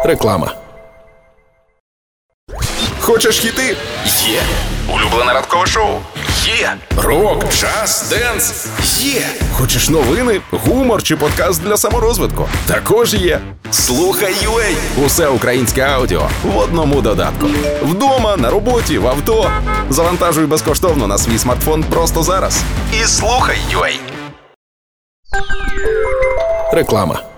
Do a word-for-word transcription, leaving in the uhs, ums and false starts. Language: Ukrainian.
Реклама. Хочеш хіти? Є. Улюблене ранкове шоу? Є. Рок, джаз, денс? Є. Хочеш новини, гумор чи подкаст для саморозвитку? Також є. Слухай ю а. Усе українське аудіо в одному додатку. Вдома, на роботі, в авто. Завантажуй безкоштовно на свій смартфон просто зараз. І слухай ю а. Реклама.